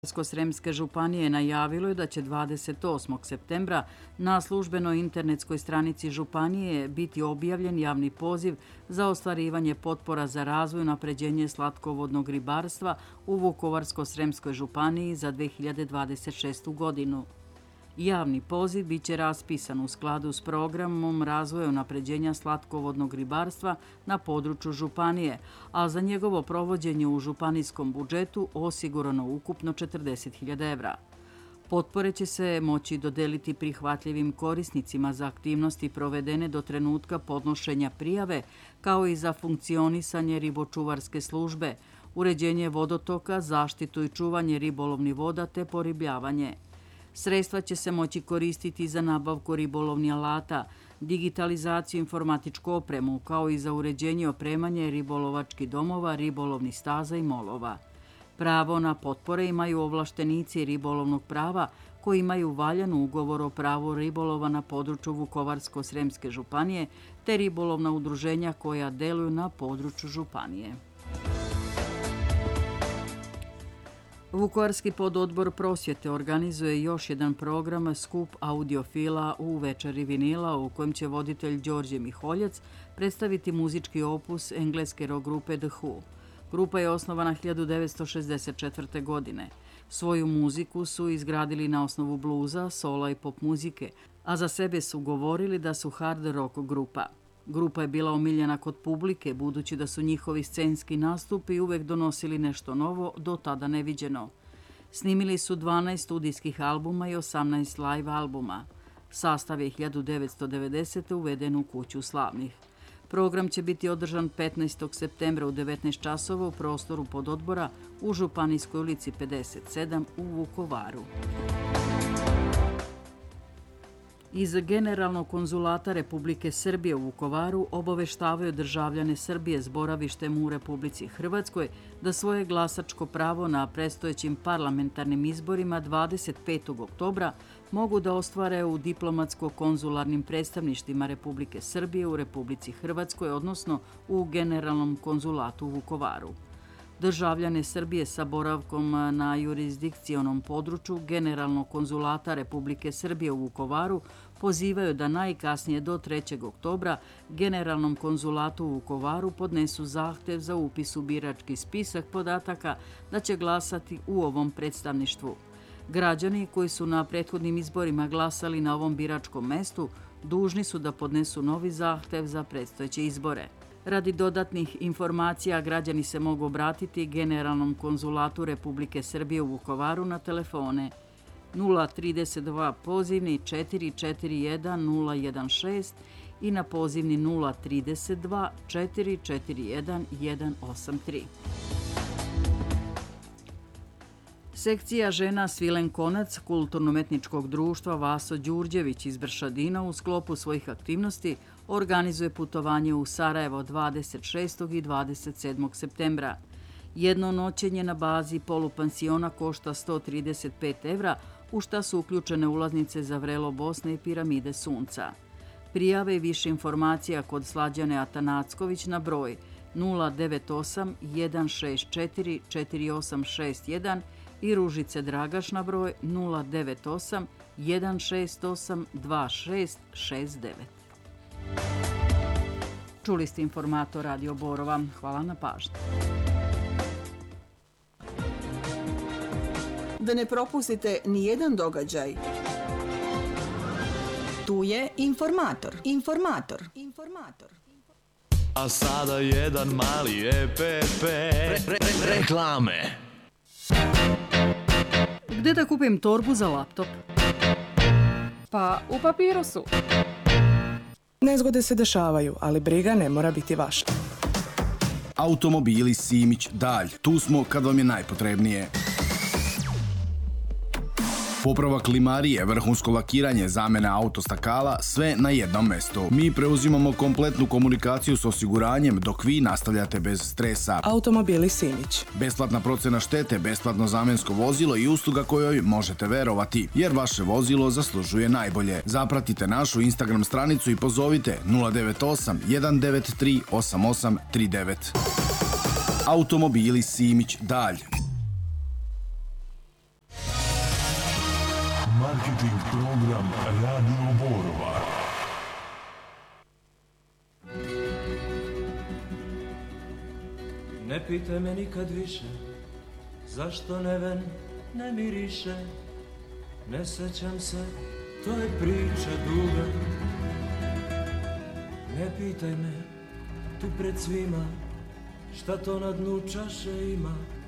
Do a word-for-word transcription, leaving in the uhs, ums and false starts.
Vukovarsko-sremske županije najavilo je da će dvadeset osmog septembra na službenoj internetskoj stranici županije biti objavljen javni poziv za ostvarivanje potpora za razvoj i unapređenje slatkovodnog ribarstva u Vukovarsko-sremskoj županiji za dve hiljade dvadeset šestu. godinu. Javni poziv biće raspisan u skladu s programom razvoja i unapređenja slatkovodnog ribarstva na području županije, a za njegovo provođenje u županijskom budžetu osigurano ukupno četrdeset hiljada evra. Potpore će se moći dodeliti prihvatljivim korisnicima za aktivnosti provedene do trenutka podnošenja prijave, kao i za funkcionisanje ribočuvarske službe, uređenje vodotoka, zaštitu i čuvanje ribolovnih voda te poribljavanje. Sredstva će se moći koristiti za nabavku ribolovnih alata, digitalizaciju i informatičku opremu, kao i za uređenje i opremanje ribolovačkih domova, ribolovnih staza i molova. Pravo na potpore imaju ovlaštenici ribolovnog prava koji imaju valjan ugovor o pravu ribolova na području Vukovarsko-sremske županije te ribolovna udruženja koja deluju na području županije. Vukovarski pododbor prosvjete organizuje još jedan program Skup audiofila u večeri vinila u kojem će voditelj Đorđe Miholjac predstaviti muzički opus engleske rock grupe The Who. Grupa je osnovana hiljadu devetsto šezdeset četvrte. godine. Svoju muziku su izgradili na osnovu bluza, sola i pop muzike, a za sebe su govorili da su hard rock grupa. Grupa je bila omiljena kod publike, budući da su njihovi scenski nastupi uvek donosili nešto novo, do tada neviđeno. Snimili su dvanaest studijskih albuma i osamnaest live albuma. Sastav je hiljadu devetsto devedesete. uveden u Kuću slavnih. Program će biti održan petnaestog septembra u devetnaest časova u prostoru pododbora u Županijskoj ulici pedeset sedam u Vukovaru. Iz Generalnog konzulata Republike Srbije u Vukovaru obaveštavaju državljane Srbije s boravištem u Republici Hrvatskoj da svoje glasačko pravo na predstojećim parlamentarnim izborima dvadeset petog oktobra mogu da ostvare u diplomatsko-konzularnim predstavništvima Republike Srbije u Republici Hrvatskoj, odnosno u Generalnom konzulatu u Vukovaru. Državljane Srbije sa boravkom na jurisdikcionom području Generalnog konzulata Republike Srbije u Vukovaru pozivaju da najkasnije do trećeg oktobra Generalnom konzulatu u Vukovaru podnesu zahtev za upis u birački spisak podataka da će glasati u ovom predstavništvu. Građani koji su na prethodnim izborima glasali na ovom biračkom mestu dužni su da podnesu novi zahtev za predstojeće izbore. Radi dodatnih informacija građani se mogu obratiti Generalnom konzulatu Republike Srbije u Vukovaru na telefone nula trideset dva pozivni četiri četiri jedan nula jedan šest i na pozivni nula trideset dva četiri četiri jedan jedan osam tri. Sekcija žena Svilen Konac Kulturno-umetničkog društva Vaso Đurđević iz Bršadina u sklopu svojih aktivnosti organizuje putovanje u Sarajevo dvadeset šestog i dvadeset sedmog septembra. Jedno noćenje na bazi polupansiona košta sto trideset pet evra, u šta su uključene ulaznice za Vrelo Bosne i Piramide Sunca. Prijave i više informacija kod Slađane Atanacković na broj nula devet osam jedan šest četiri četiri osam šest jedan i Ružice Dragaš na broj nula devet osam jedan šest osam dva šest šest devet. Čuli ste informator Radio Borova. Hvala na pažnji. Da ne propustite ni jedan događaj. Tu je informator. Informator. Informator. A sada jedan mali E P P. Re, re, re, reklame. Gde da kupim torbu za laptop? Pa u Papirusu. Nezgode se dešavaju, ali briga ne mora biti vaša. Automobili Simić Dalj. Tu smo kad vam je najpotrebnije. Popravak limarije, vrhunsko lakiranje, zamena autostakala, sve na jednom mestu. Mi preuzimamo kompletnu komunikaciju s osiguranjem dok vi nastavljate bez stresa. Automobili Simić. Besplatna procena štete, besplatno zamensko vozilo i usluga kojoj možete verovati, jer vaše vozilo zaslužuje najbolje. Zapratite našu Instagram stranicu i pozovite nula devet osam jedan devet tri osam osam tri devet. Automobili Simić Dalj. doping program Radio Borova. Ne pitaj me nikad više, zašto neven ne miriše. Ne sećam se, to je priča duga. Ne pitaj me, tu pred svima, šta to na dnu čaše ima.